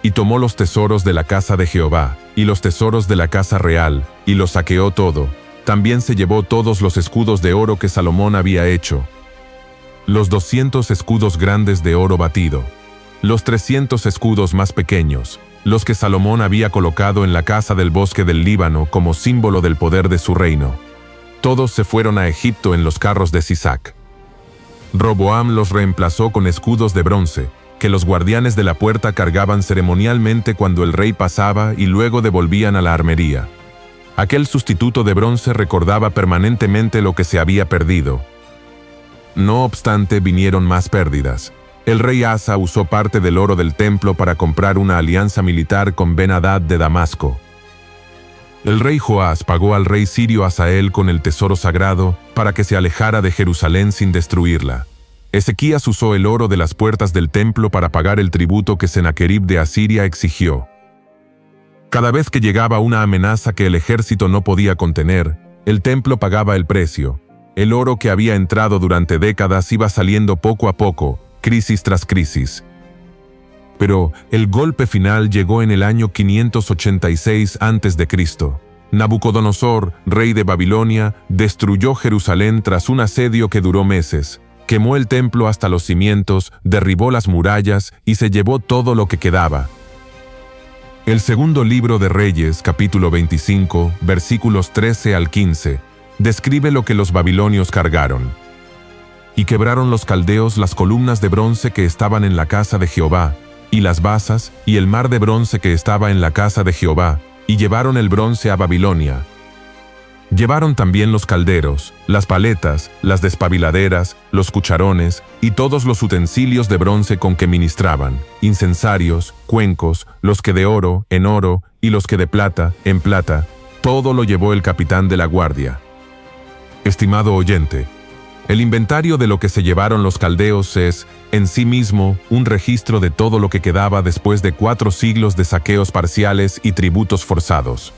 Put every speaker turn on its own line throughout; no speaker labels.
y tomó los tesoros de la casa de Jehová, y los tesoros de la casa real, y lo saqueó todo. También se llevó todos los escudos de oro que Salomón había hecho, los 200 escudos grandes de oro batido, los 300 escudos más pequeños, los que Salomón había colocado en la casa del bosque del Líbano como símbolo del poder de su reino. Todos se fueron a Egipto en los carros de Sisac. Roboam los reemplazó con escudos de bronce, que los guardianes de la puerta cargaban ceremonialmente cuando el rey pasaba y luego devolvían a la armería. Aquel sustituto de bronce recordaba permanentemente lo que se había perdido. No obstante, vinieron más pérdidas. El rey Asa usó parte del oro del templo para comprar una alianza militar con Ben-Hadad de Damasco. El rey Joás pagó al rey sirio Hazael con el tesoro sagrado para que se alejara de Jerusalén sin destruirla. Ezequías usó el oro de las puertas del templo para pagar el tributo que Sennacherib de Asiria exigió. Cada vez que llegaba una amenaza que el ejército no podía contener, el templo pagaba el precio. El oro que había entrado durante décadas iba saliendo poco a poco, crisis tras crisis. Pero el golpe final llegó en el año 586 a.C. Nabucodonosor, rey de Babilonia, destruyó Jerusalén tras un asedio que duró meses. Quemó el templo hasta los cimientos, derribó las murallas y se llevó todo lo que quedaba. El segundo libro de Reyes, capítulo 25, versículos 13 al 15, describe lo que los babilonios cargaron. Y quebraron los caldeos las columnas de bronce que estaban en la casa de Jehová, y las basas, y el mar de bronce que estaba en la casa de Jehová, y llevaron el bronce a Babilonia. Llevaron también los calderos, las paletas, las despabiladeras, los cucharones, y todos los utensilios de bronce con que ministraban, incensarios, cuencos, los que de oro, en oro, y los que de plata, en plata, todo lo llevó el capitán de la guardia. Estimado oyente, el inventario de lo que se llevaron los caldeos es, en sí mismo, un registro de todo lo que quedaba después de 4 siglos de saqueos parciales y tributos forzados.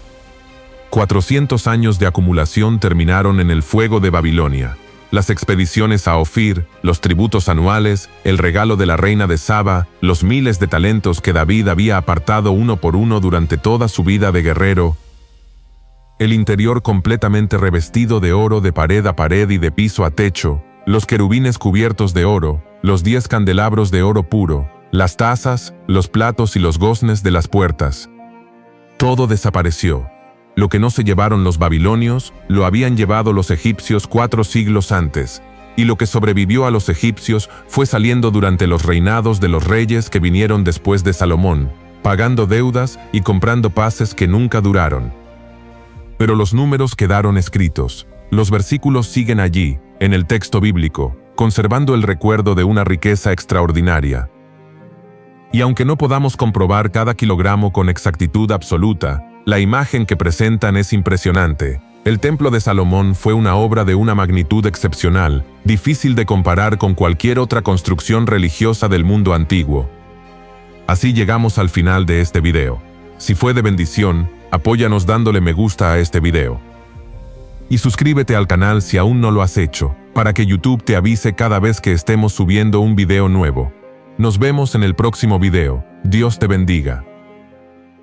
400 años de acumulación terminaron en el fuego de Babilonia. Las expediciones a Ofir, los tributos anuales, el regalo de la reina de Saba, los miles de talentos que David había apartado uno por uno durante toda su vida de guerrero, el interior completamente revestido de oro de pared a pared y de piso a techo, los querubines cubiertos de oro, los 10 candelabros de oro puro, las tazas, los platos y los goznes de las puertas. Todo desapareció. Lo que no se llevaron los babilonios, lo habían llevado los egipcios 4 siglos antes, y lo que sobrevivió a los egipcios fue saliendo durante los reinados de los reyes que vinieron después de Salomón, pagando deudas y comprando paces que nunca duraron. Pero los números quedaron escritos. Los versículos siguen allí, en el texto bíblico, conservando el recuerdo de una riqueza extraordinaria. Y aunque no podamos comprobar cada kilogramo con exactitud absoluta, la imagen que presentan es impresionante. El templo de Salomón fue una obra de una magnitud excepcional, difícil de comparar con cualquier otra construcción religiosa del mundo antiguo. Así llegamos al final de este video. Si fue de bendición, apóyanos dándole me gusta a este video. Y suscríbete al canal si aún no lo has hecho, para que YouTube te avise cada vez que estemos subiendo un video nuevo. Nos vemos en el próximo video. Dios te bendiga.